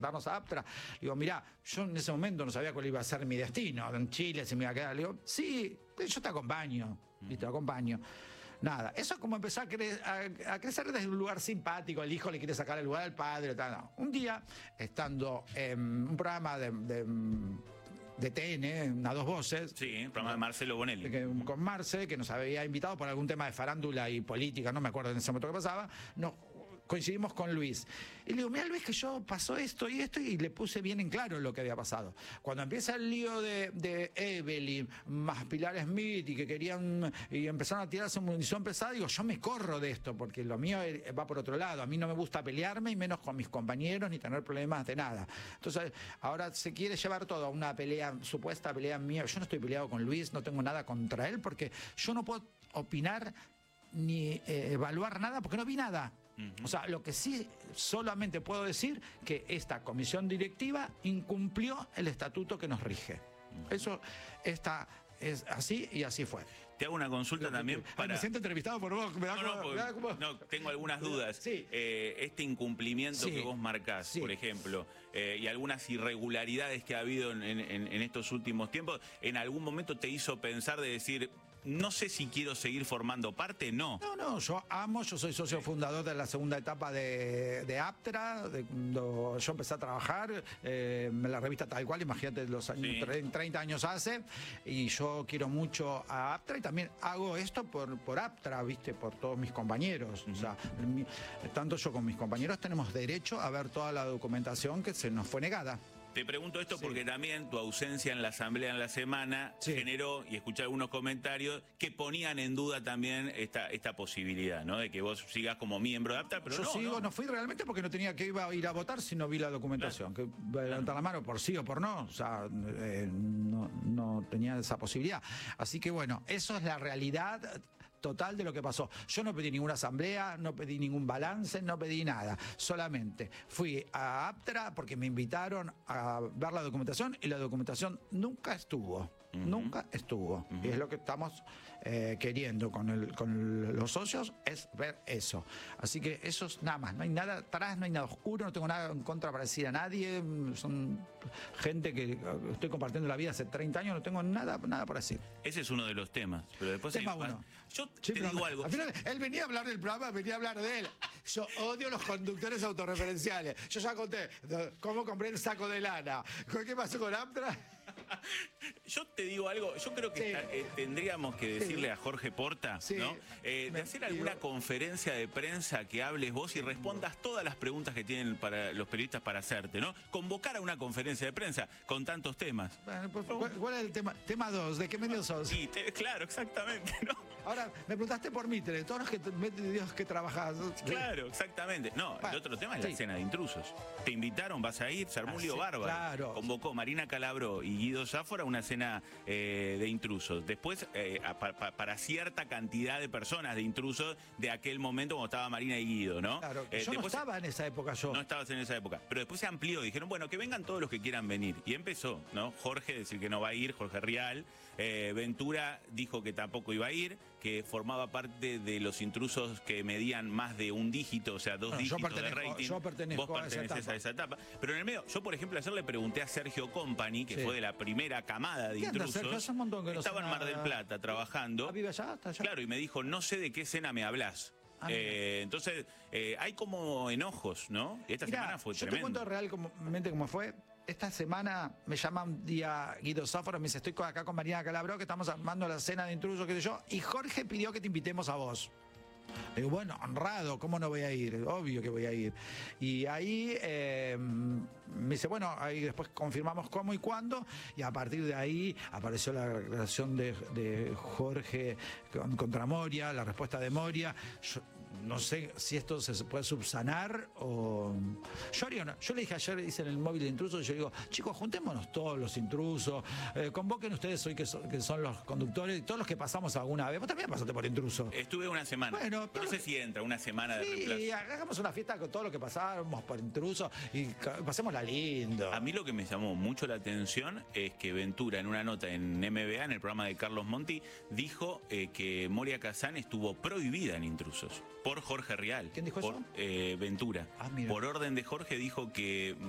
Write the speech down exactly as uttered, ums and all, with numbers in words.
darnos a Aptra. Le digo, mirá, yo en ese momento no sabía cuál iba a ser mi destino, en Chile, si me iba a quedar. Le digo, sí, yo te acompaño, y te acompaño. Nada, eso es como empezó a, cre a, a crecer desde un lugar simpático, el hijo le quiere sacar el lugar al padre, tal, no. Un día, estando en un programa de, de, de T N, a dos voces. Sí, el programa de Marcelo Bonelli. Que, con Marce, que nos había invitado por algún tema de farándula y política, no me acuerdo en ese momento qué pasaba, no, coincidimos con Luis. Y le digo, mira Luis, que yo pasó esto y esto, y le puse bien en claro lo que había pasado. Cuando empieza el lío de, de Evelyn, más Pilar Smith, y que querían, y empezaron a tirarse munición pesada, digo, yo me corro de esto, porque lo mío va por otro lado. A mí no me gusta pelearme, y menos con mis compañeros, ni tener problemas de nada. Entonces, ahora se quiere llevar todo a una pelea, supuesta pelea mía. Yo no estoy peleado con Luis, no tengo nada contra él, porque yo no puedo opinar ni eh, evaluar nada, porque no vi nada. O sea, lo que sí solamente puedo decir que esta comisión directiva incumplió el estatuto que nos rige. Eso está, es así y así fue. Te hago una consulta Ay, también para... Me siento entrevistado por vos. Me da no, como, no, porque, me da como... no, tengo algunas dudas. Sí. Eh, este incumplimiento Sí. que vos marcás, Sí. por ejemplo, eh, y algunas irregularidades que ha habido en, en, en estos últimos tiempos, ¿en algún momento te hizo pensar de decir, no sé si quiero seguir formando parte? No. No, no, yo amo, yo soy socio fundador de la segunda etapa de, de Aptra, de cuando yo empecé a trabajar, eh, en la revista Tal Cual, imagínate, los años, Sí. treinta años hace, y yo quiero mucho a Aptra, y también hago esto por, por Aptra, ¿viste? Por todos mis compañeros. Uh-huh. O sea, mi, tanto yo como mis compañeros tenemos derecho a ver toda la documentación que se nos fue negada. Te pregunto esto Sí. porque también tu ausencia en la asamblea en la semana Sí. generó, y escuché algunos comentarios, que ponían en duda también esta, esta posibilidad, ¿no? De que vos sigas como miembro de Aptra, pero yo no, sigo, no. no fui realmente porque no tenía que iba a ir a votar si no vi la documentación. Claro. Que levantar la mano por sí o por no. O sea, eh, no, no tenía esa posibilidad. Así que bueno, eso es la realidad total de lo que pasó. Yo no pedí ninguna asamblea, no pedí ningún balance, no pedí nada. Solamente fui a Aptra porque me invitaron a ver la documentación, y la documentación nunca estuvo. Uh-huh. Nunca estuvo. Uh-huh. Y es lo que estamos eh, queriendo con, el, con los socios, es ver eso. Así que eso es nada más. No hay nada atrás, no hay nada oscuro, no tengo nada en contra para decir a nadie. Son gente que estoy compartiendo la vida hace treinta años, no tengo nada, nada para decir. Ese es uno de los temas. Pero después Tema hay... uno. Yo Sí, te pero digo algo. Al final, él venía a hablar del programa, venía a hablar de él. Yo odio los conductores autorreferenciales. Yo ya conté cómo compré el saco de lana. ¿Qué pasó con Aptra? Yo te digo algo, yo creo que Sí. está, eh, tendríamos que decirle Sí. a Jorge Porta, Sí. ¿no? Eh, de Me hacer alguna pido. conferencia de prensa que hables vos y respondas todas las preguntas que tienen para los periodistas para hacerte, ¿no? Convocar a una conferencia de prensa con tantos temas. Bueno, pues, ¿cuál, ¿Cuál es el tema? Tema dos, ¿de qué medio sos? Sí, te- claro, exactamente, ¿no? Ahora, me preguntaste por Mitre, todos los que, Dios, que trabajás. Claro, exactamente. No, el Bueno, otro tema es sí. la cena de intrusos. Te invitaron, vas a ir, se armó un Ah, lío sí, bárbaro. claro. Convocó Marina Calabró y Guido Sáfora a una cena eh, de intrusos. Después, eh, a- pa- pa- para cierta cantidad de personas de intrusos de aquel momento cuando estaba Marina y Guido, ¿no? Claro, Eh, yo no después- estaba en esa época yo. No estabas en esa época. Pero después se amplió. Dijeron, bueno, que vengan todos los que quieran venir. Y empezó, ¿no? Jorge decir que no va a ir, Jorge Rial. Eh, Ventura dijo que tampoco iba a ir, que formaba parte de los intrusos que medían más de un dígito, o sea, dos Bueno, yo dígitos de pertenezco- rating. yo pertenezco Vos a esa perteneces etapa. a esa etapa. Pero en el medio, yo por ejemplo ayer le pregunté a Sergio Company, que Sí. fue de la primera camada de ¿Qué anda, intrusos. Sergio? Hace un montón que no sé Estaba en Mar del nada. Plata trabajando. ¿Ah, vive allá? ¿Está allá? Claro, y me dijo, no sé de qué escena me hablas. Ah, eh, entonces, eh, hay como enojos, ¿no? Esta Mirá, semana fue yo tremendo. te cuento realmente cómo fue. Esta semana me llama un día Guido Sáfora, me dice, estoy acá con Marina Calabró, que estamos armando la cena de intrusos, qué sé yo, y Jorge pidió que te invitemos a vos. Le digo, bueno, honrado, ¿cómo no voy a ir? Obvio que voy a ir. Y ahí eh, me dice, bueno, ahí después confirmamos cómo y cuándo, y a partir de ahí apareció la relación de, de Jorge con- contra Moria, la respuesta de Moria. Yo no sé si esto se puede subsanar o... Yo haría una- Yo le dije ayer, hice en el móvil de intrusos, yo digo, chicos, juntémonos todos los intrusos, eh, convoquen ustedes hoy que son, que son los conductores, y todos los que pasamos alguna vez. Vos también pasaste por intruso. Estuve una semana. Bueno, no pero- sé si entra una semana de Sí, reemplazo. y hagamos una fiesta con todo lo que pasamos por intrusos y ca- pasémosla lindo. A mí lo que me llamó mucho la atención es que Ventura, en una nota en M B A, en el programa de Carlos Monti, dijo eh, que Moria Kazán estuvo prohibida en intrusos por Jorge Rial. ¿Quién dijo por, eso? eh, Ventura. Ah, mira. Por orden de Jorge dijo que